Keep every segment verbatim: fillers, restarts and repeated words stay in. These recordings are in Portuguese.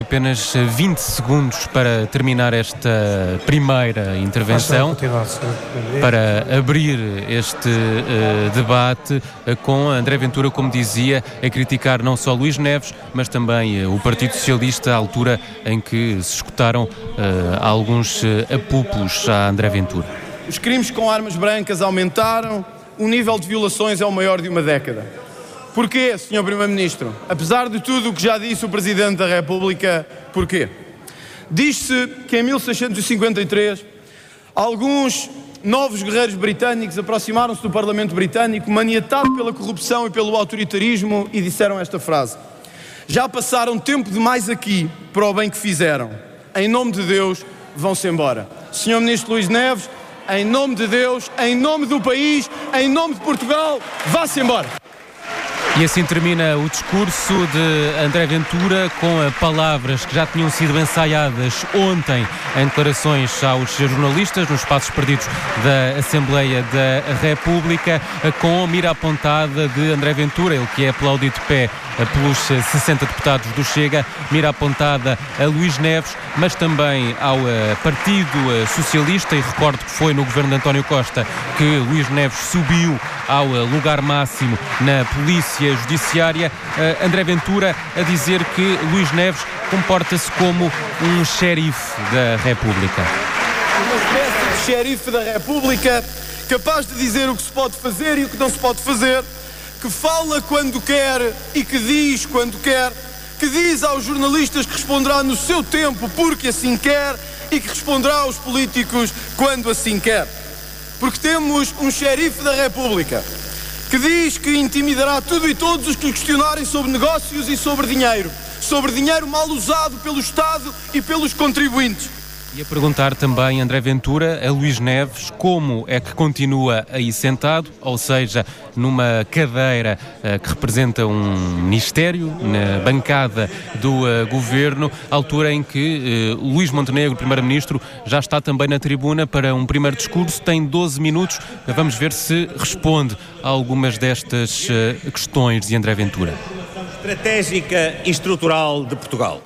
apenas vinte segundos para terminar esta primeira intervenção, para abrir este uh, debate uh, com André Ventura, como dizia, a criticar não só Luís Neves, mas também uh, o Partido Socialista, à altura em que se escutaram uh, alguns uh, apupos a André Ventura. Os crimes com armas brancas aumentaram, o nível de violações é o maior de uma década. Porquê, senhor Primeiro-Ministro? Apesar de tudo o que já disse o Presidente da República, porquê? Diz-se que em mil seiscentos e cinquenta e três alguns novos guerreiros britânicos aproximaram-se do Parlamento Britânico, maniatados pela corrupção e pelo autoritarismo, e disseram esta frase: já passaram tempo demais aqui para o bem que fizeram. Em nome de Deus, vão-se embora. senhor Ministro Luís Neves, em nome de Deus, em nome do país, em nome de Portugal, vá-se embora. E assim termina o discurso de André Ventura, com palavras que já tinham sido ensaiadas ontem em declarações aos jornalistas nos espaços perdidos da Assembleia da República, com a mira apontada de André Ventura, ele que é aplaudido de pé pelos sessenta deputados do Chega, mira apontada a Luís Neves, mas também ao Partido Socialista, e recordo que foi no governo de António Costa que Luís Neves subiu ao lugar máximo na Polícia Judiciária. Uh, André Ventura a dizer que Luís Neves comporta-se como um xerife da República. Uma espécie de xerife da República, capaz de dizer o que se pode fazer e o que não se pode fazer, que fala quando quer e que diz quando quer, que diz aos jornalistas que responderá no seu tempo porque assim quer e que responderá aos políticos quando assim quer. Porque temos um xerife da República que diz que intimidará tudo e todos os que lhe questionarem sobre negócios e sobre dinheiro, sobre dinheiro mal usado pelo Estado e pelos contribuintes. E a perguntar também, André Ventura, a Luís Neves, como é que continua aí sentado, ou seja, numa cadeira uh, que representa um ministério, na bancada do uh, governo, altura em que uh, Luís Montenegro, Primeiro-Ministro, já está também na tribuna para um primeiro discurso, tem doze minutos, vamos ver se responde a algumas destas uh, questões de André Ventura. Estratégica e estrutural de Portugal.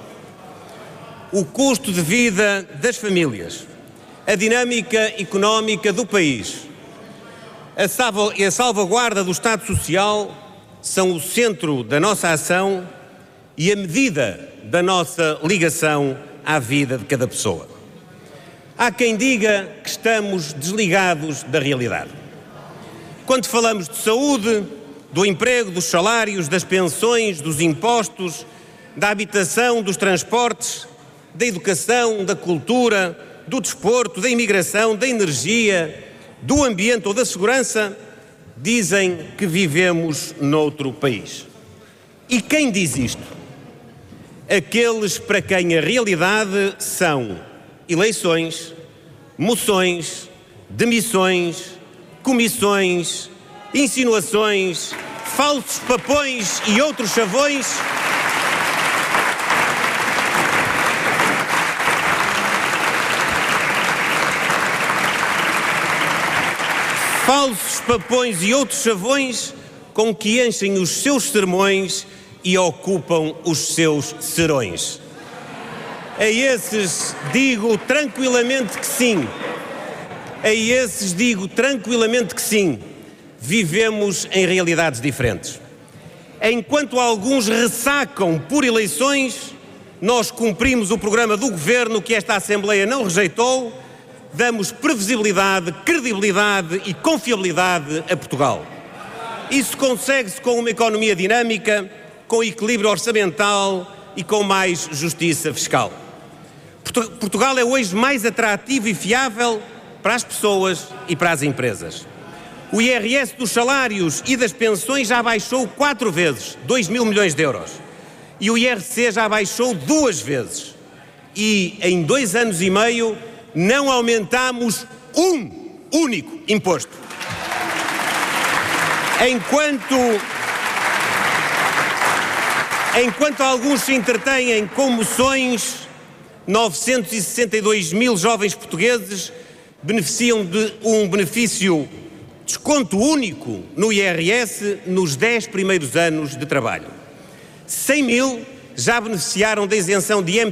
O custo de vida das famílias, a dinâmica económica do país, a, salva, a salvaguarda do Estado Social são o centro da nossa ação e a medida da nossa ligação à vida de cada pessoa. Há quem diga que estamos desligados da realidade. Quando falamos de saúde, do emprego, dos salários, das pensões, dos impostos, da habitação, dos transportes, da educação, da cultura, do desporto, da imigração, da energia, do ambiente ou da segurança, dizem que vivemos noutro país. E quem diz isto? Aqueles para quem a realidade são eleições, moções, demissões, comissões, insinuações, falsos papões e outros chavões. Falsos papões e outros chavões com que enchem os seus sermões e ocupam os seus serões. A esses digo tranquilamente que sim. A esses digo tranquilamente que sim. Vivemos em realidades diferentes. Enquanto alguns ressacam por eleições, nós cumprimos o programa do Governo que esta Assembleia não rejeitou. Damos previsibilidade, credibilidade e confiabilidade a Portugal. Isso consegue-se com uma economia dinâmica, com equilíbrio orçamental e com mais justiça fiscal. Portugal é hoje mais atrativo e fiável para as pessoas e para as empresas. O I R S dos salários e das pensões já baixou quatro vezes, dois mil milhões de euros. E o I R C já baixou duas vezes. E em dois anos e meio não aumentamos um único imposto. Enquanto, enquanto alguns se entretêm com moções, novecentos e sessenta e dois mil jovens portugueses beneficiam de um benefício, desconto único no I R S nos dez primeiros anos de trabalho. cem mil já beneficiaram da isenção de I